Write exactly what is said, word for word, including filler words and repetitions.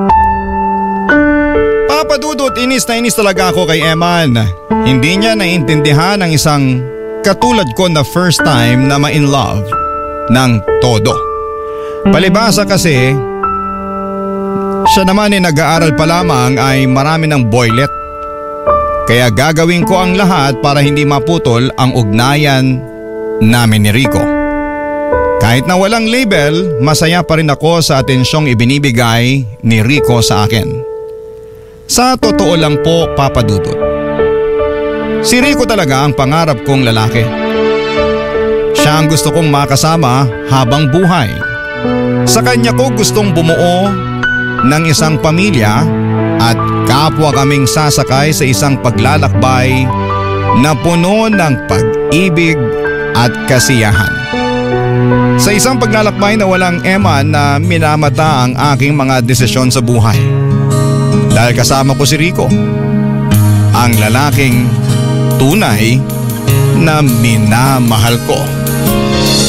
Papadudot, inis na inis talaga ako kay Eman. Hindi niya naiintindihan ang isang katulad ko na first time na ma-in love ng todo. Palibasa kasi, siya naman ay nag-aaral pa lamang ay marami ng boylet. Kaya gagawin ko ang lahat para hindi maputol ang ugnayan namin ni Rico. Kahit na walang label, masaya pa rin ako sa atensyong ibinibigay ni Rico sa akin. Sa totoo lang po, Papa Dudut, si Rico talaga ang pangarap kong lalaki. Siya ang gusto kong makasama habang buhay. Sa kanya ko gustong bumuo ng isang pamilya at kapwa kaming sasakay sa isang paglalakbay na puno ng pag-ibig at kasiyahan. Sa isang paglalakbay na walang eman na minamata ang aking mga desisyon sa buhay. Dahil kasama ko si Rico, ang lalaking tunay na minamahal ko.